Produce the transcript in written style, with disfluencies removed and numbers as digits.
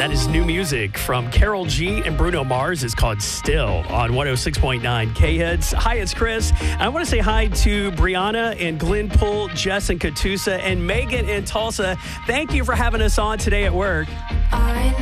That is new music from Karol G and Bruno Mars. It's called Still on 106.9 K-Hits. Hi, it's Chris. I want to say hi to Brianna in Glenpool, Jess in Catoosa, and Megan in Tulsa. Thank you for having us on today at work. I